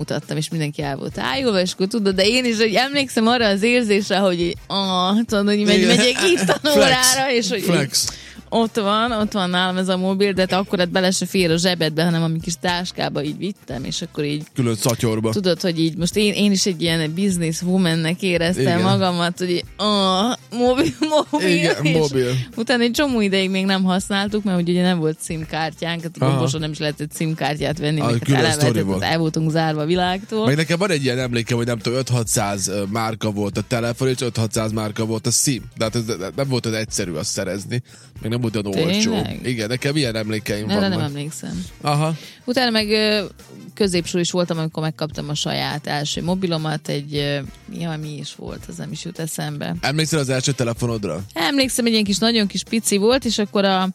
bemutattam, és mindenki el volt ájulva, és akkor tudod, de én is, hogy emlékszem arra az érzésre, hogy tudod, hogy megyek itt tanórára, és hogy ott van nálam ez a mobil, de akkor hát bele se fér a zsebedbe, hanem a mi kis táskába így vittem, és akkor így... Külön szatyorba. Tudod, hogy így most én is egy ilyen business womannek éreztem magamat, hogy mobil. Igen, mobil. Utána egy csomó ideig még nem használtuk, mert ugye nem volt SIM-kártyánk, hát gomboson nem is lehetett SIM-kártyát venni, el voltunk zárva a világtól. Meg nekem van egy ilyen emlékem, hogy nem tudom, 5-600 márka volt a telefon, és 5-600 márka volt a SIM. De hát nem volt olyan egyszerű azt szerezni. Meg nem volt olyan olcsó. Igen, nekem ilyen emlékeim vannak. Nem emlékszem. Aha. Utána meg középső is voltam, amikor megkaptam a saját első mobilomat, mi is volt, az nem is jut eszembe. Emlékszel az első telefonodra? Emlékszem, egy ilyen kis, nagyon kis pici volt, és akkor a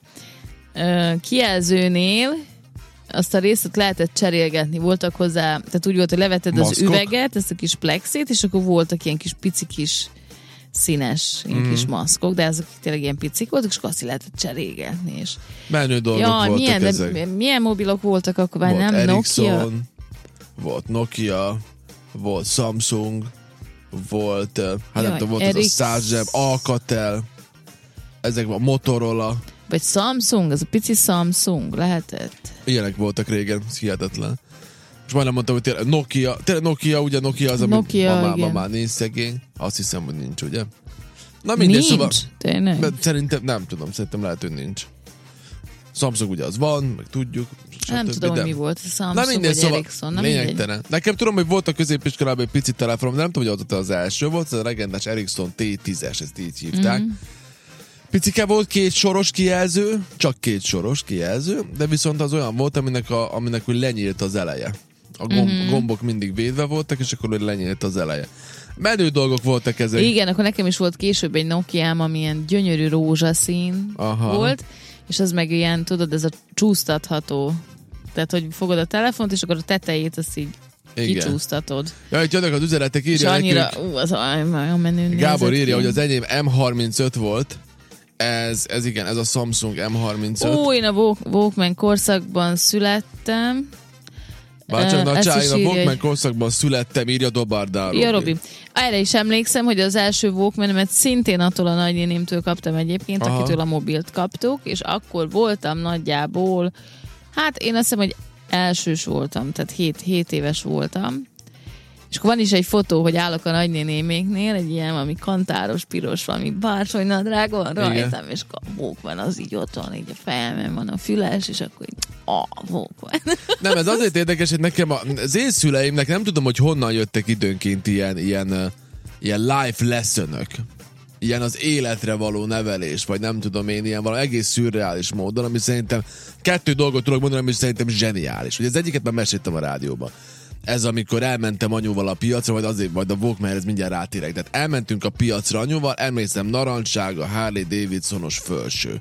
kijelzőnél azt a részt lehetett cserélgetni. Voltak hozzá, tehát úgy volt, hogy levetted az üveget, ezt a kis plexit, és akkor voltak ilyen kis pici kis színes kis maszkok, de ezek tényleg ilyen picik voltak, és akkor azt lehetett cserélgetni. És... Menő dolgok voltak ezek. Milyen mobilok voltak akkor? Volt nem Ericsson, Nokia? Volt Nokia, volt Samsung, volt, nem tudom, volt ez a Százseb, Alcatel, ezek a Motorola. Vagy Samsung, az a pici Samsung, lehetett? Ilyenek voltak régen, ez hihetetlen. És majdnem mondtam, hogy tényleg Nokia, ugye Nokia az, ami ma már nincs szegény. Azt hiszem, hogy nincs, ugye? Na mindegy, nincs? Szóval, tényleg? Szerintem, nem tudom, szerintem lehet, hogy nincs. Samsung ugye az van, meg tudjuk. Nem tudom, hogy mi volt a Samsung vagy Ericsson. Lényegtelen. Nekem tudom, hogy volt a középiskolában egy pici telefonom, de nem tudom, hogy ott az első volt, ez a legendás Ericsson T10-es, ezt így hívták. Picike volt, 2 soros kijelző, csak 2 soros kijelző, de viszont az olyan volt, aminek úgy lenyílt az eleje. A gombok mindig védve voltak, és akkor lenyílt az eleje. Menő dolgok voltak ezek. Igen, akkor nekem is volt később egy Nokiám, ami ilyen gyönyörű rózsaszín volt, és az meg ilyen, tudod, ez a csúsztatható. Tehát, hogy fogod a telefont, és akkor a tetejét azt így kicsúsztatod. Ja, itt jönnek az üzenetek, írja annyira, az olyan menő. Gábor írja, hogy az enyém M35 volt. Ez igen, ez a Samsung M35. Én a Walkman korszakban születtem. Bárcsak Nagycsáin a Walkman korszakban születtem, írja Dobardár. Ja, Robi. Erre is emlékszem, hogy az első Walkman-emet szintén attól a nagynénémtől kaptam egyébként, akitől a mobilt kaptuk, és akkor voltam nagyjából, hát én azt hiszem, hogy elsős voltam, tehát 7 éves voltam. És akkor van is egy fotó, hogy állok a nagynénéméknél, egy ilyen, ami kantáros, piros, valami bársonynadrág van rajtam, és a Walkman az így ott van, így a fejemben van a füles, és akkor így Walkman. Nem, ez azért érdekes, hogy nekem az én szüleimnek nem tudom, hogy honnan jöttek időnként ilyen life lessonök. Ilyen az életre való nevelés, vagy nem tudom én, ilyen valami egész szürreális módon, ami szerintem 2 dolgot tudok mondani, ami szerintem zseniális. Ugye az egyiket már meséltem a rádióban. Ez amikor elmentem anyuval a piacra, vagy a Walkmanhez mindjárt rátérek. Tehát elmentünk a piacra anyuval, emlékszem narancssárga Harley Davidsonos fölső.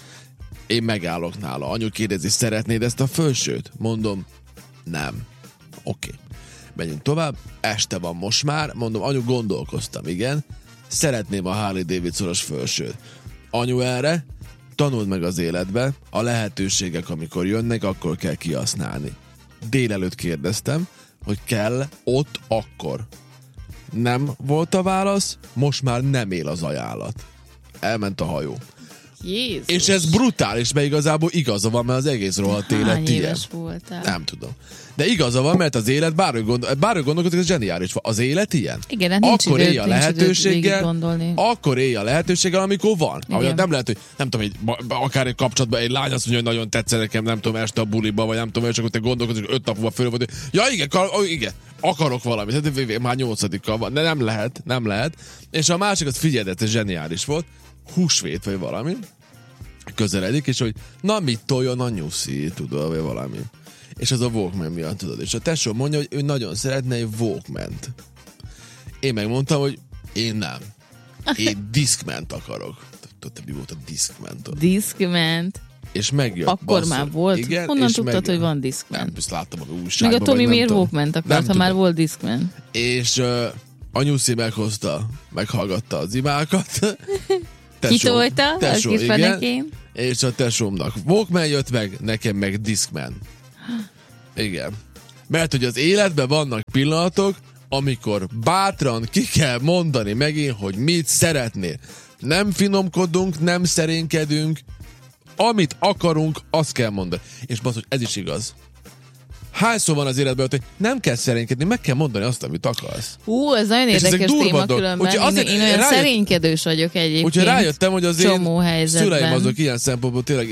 Én megállok nála. Anyu kérdezi, szeretnéd ezt a fölsőt? Mondom, nem. Oké. Menjünk tovább. Este van most már. Mondom, anyu, gondolkoztam, igen. Szeretném a Harley Davidsonos fölsőt. Anyu, erre tanuld meg az életbe. A lehetőségek, amikor jönnek, akkor kell kihasználni. Délelőtt kérdeztem, hogy kell ott akkor. Nem volt a válasz, most már nem él az ajánlat. Elment a hajó. Jézus. És ez brutális, mert igazából igaza van, mert az egész rohadt élet ilyen. Voltál? Nem tudom. De igaza van, mert az élet, bárhogy gondolkodik, ez zseniális. Az élet ilyen. Igen, hát nincs akkor időt, élj a lehetőséggel, akkor élj a lehetőséggel, amikor van. Nem lehet, hogy nem tudom, akár egy kapcsolatban egy lány azt mondja, hogy nagyon tetszene nekem, nem tudom, este a buliba, vagy nem tudom, és akkor te gondolkozol, hogy 5 nap múlva föl vagy, ja igen, akarok valamit. Hát, már 8-kal van, de nem lehet. És a másik, az figyeld, ez zseniális volt, húsvét vagy valami, közeledik, és hogy na mit toljon a nyuszi, tudod, vagy valami. És az a Walkman miatt, tudod. És a tesó mondja, hogy ő nagyon szeretne egy Walkman-t. Én megmondtam, hogy én nem. Én Discman-t akarok. Tudod, mi volt a Discman? Discman-t? És megjött. Akkor basszor. Már volt? Igen, honnan tudtad, hogy van Discman? Nem, ezt láttam a újságban. Meg a Tomi miért Walkman-t akart, ha már volt Discman? És a nyuszi meghallgatta az imákat. Kitolta a kis fenekén. És a tesómnak Walkman jött meg, nekem meg Discman. Igen. Mert hogy az életben vannak pillanatok, amikor bátran ki kell mondani megint, hogy mit szeretnél. Nem finomkodunk, nem szerénykedünk, amit akarunk, azt kell mondani. És basz, hogy ez is igaz. Hányszor van az életben, hogy nem kell szerénykedni, meg kell mondani azt, amit akarsz. Ez nagyon érdekes téma különben. Én olyan szerénykedős vagyok egyébként. Úgyhogy rájöttem, hogy az én helyzetben. Szüleim azok ilyen szempontból tényleg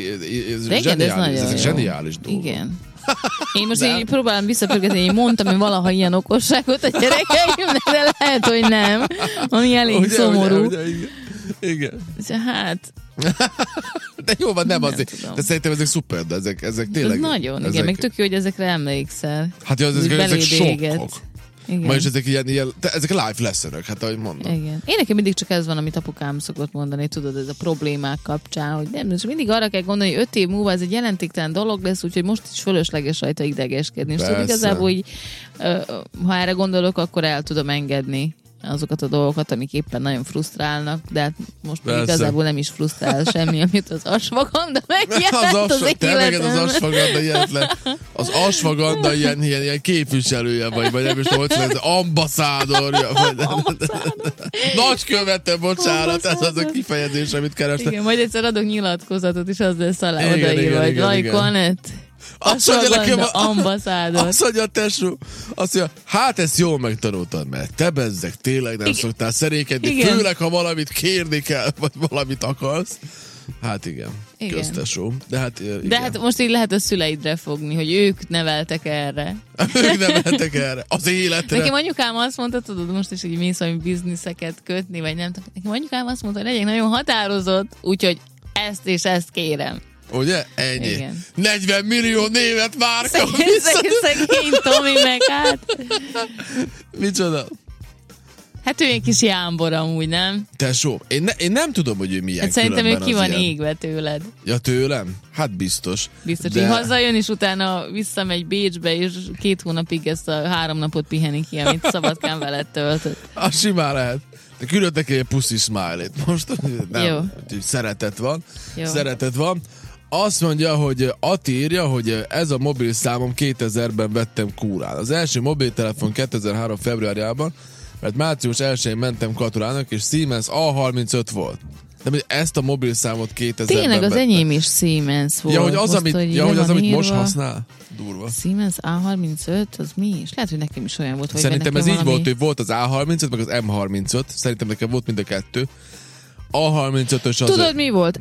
zseniális dolgok. Igen. Én most így próbálom visszapörgetni, hogy mondtam én valaha ilyen okosságot a gyerekeimnek, de lehet, hogy nem. Ami elég szomorú. Igen. Hát... De jó van, nem azért. Tudom. De szerintem ezek szuper, de ezek tényleg... Ez nagyon, igen, meg tök jó, hogy ezekre emlékszel. Hát jó, ezek sokkok. Ma is ezek ezek life lessonok, hát ahogy mondom. Igen. Én nekem mindig csak ez van, amit apukám szokott mondani, tudod, ez a problémák kapcsán, hogy nem, és mindig arra kell gondolni, hogy 5 év múlva ez egy jelentéktelen dolog lesz, úgyhogy most is fölösleges rajta idegeskedni. És szóval igazából így, ha erre gondolok, akkor el tudom engedni azokat a dolgokat, amik éppen nagyon frusztrálnak, de hát most igazából nem is frusztrál semmi, amit az asfaganda megjelent az életemben. Az asfaganda jelent le. Az asfaganda ilyen képviselője vagy nem is tudom, hogy ez ambasszádorja. Nagykövete, bocsánat, ez az a kifejezés, amit kerestem. Igen, majd egyszer adok nyilatkozatot, és az lesz alá odaírva, hogy Lajko Anett. Ambasszádor. Azt mondja a tesó, azt mondja, hát ezt jól megtanultad, mert te bezzeg tényleg nem szoktál szerénykedni, főleg ha valamit kérni kell, vagy valamit akarsz. Hát igen. Köztesó. De hát most így lehet a szüleidre fogni, hogy ők neveltek erre. Ők neveltek erre. Az életre. Nekem anyukám azt mondta, tudod, most is, hogy mész valami bizniszeket kötni, vagy nem tudom. Nekem anyukám azt mondta, hogy legyek nagyon határozott, úgyhogy ezt és ezt kérem. Ugye? Ennyi. Igen. 40 millió névet márka. Szegény Tomi meg hát. Micsoda? Hát ő egy kis jámbor amúgy, nem? Tesó, én nem tudom, hogy ő milyen. Hát szerintem ő ki van égve tőled. Ja, tőlem? Hát biztos. Biztos, hogy hazajön, és utána visszamegy Bécsbe, és 2 hónapig ezt a 3 napot piheni ki, amit Szabadkán veled töltött. Az simán lehet. De küldöttek egy puszi smiley-t most. Nem, jó. Szeretet van. Jó. Szeretet van. Azt mondja, hogy Ati írja, hogy ez a mobil számom 2000-ben vettem kúrán. Az első mobiltelefon 2003 februárjában, mert március 1-én mentem katonának, és Siemens A35 volt. De ezt a mobil számot 2000-ben tényleg az vettem. Enyém is Siemens volt. Ja, hogy az, amit most használ? Durva. Siemens A35, az mi is? Lehet, hogy nekem is olyan volt. Szerintem ez így volt, hogy volt az A35, meg az M35. Szerintem nekem volt mind a kettő. A35-ös az... Tudod, mi volt?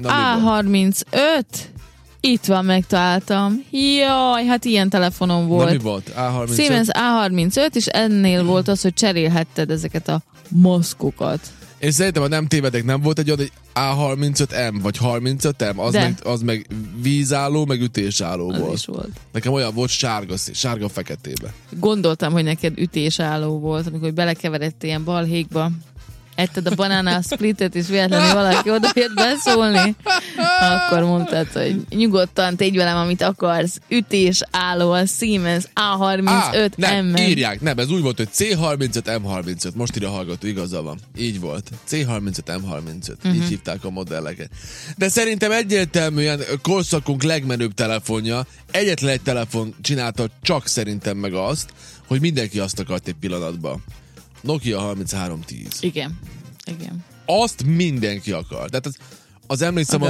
A35? Itt van, megtaláltam. Jaj, hát ilyen telefonom volt. Na mi volt? A35? Siemens A35, és ennél volt az, hogy cserélhetted ezeket a maszkokat. Én szerintem, ha nem tévedek, nem volt egy olyan, hogy A35M, vagy 35M, az meg vízálló, meg ütésálló az volt. Is volt. Nekem olyan volt sárga-feketébe. Gondoltam, hogy neked ütésálló volt, amikor belekeveredtél ilyen balhékba. Etted a banánál splitet, és véletlenül valaki oda jött beszólni, akkor mondtad, hogy nyugodtan tégy velem, amit akarsz. Ütés álló a Siemens A35M. Nem, írják, nem, ez úgy volt, hogy C35 M35. Most írja a hallgató, igaza van. Így volt. C35 M35. Így hívták a modelleket. De szerintem egyértelműen korszakunk legmenőbb telefonja, egyetlen egy telefon csinálta csak szerintem meg azt, hogy mindenki azt akart egy pillanatban. Nokia 3310. Igen. Azt mindenki akar. Tehát az emlékszem,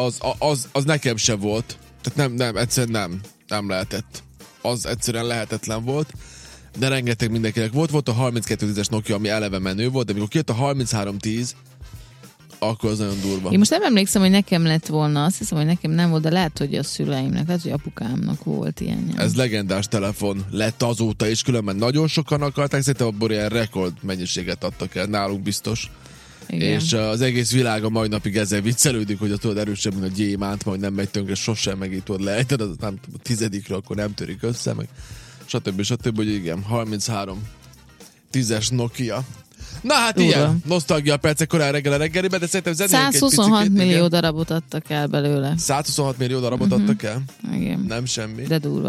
az nekem se volt. Tehát nem, egyszerűen nem lehetett. Az egyszerűen lehetetlen volt. De rengeteg mindenkinek volt. Volt a 3210-es Nokia, ami eleve menő volt, de amikor kijött a 3310, akkor az nagyon durva. Én most nem emlékszem, hogy nekem lett volna. Azt hiszem, hogy nekem nem volt, de lehet, hogy a szüleimnek, lehet, hogy apukámnak volt ilyen. Ez legendás telefon lett azóta, és különben nagyon sokan akarták, szerintem abból ilyen rekord mennyiséget adtak el, nálunk biztos. Igen. És az egész világ a mai napig ezzel viccelődik, hogy tudod erősebb, mint a gyémánt, majd nem megy tönkre sosem, meg így tudod lejted, nem tudom, a 10-re akkor nem törik össze, meg stb. Hogy igen, 33 10-es Nokia. Na hát ilyen, nosztalgia percek korán reggel a reggeliben, de szerintem zenéljünk 126 egy millió darabot adtak el belőle. 126 millió darabot adtak el? Igen. Nem semmi. De durva.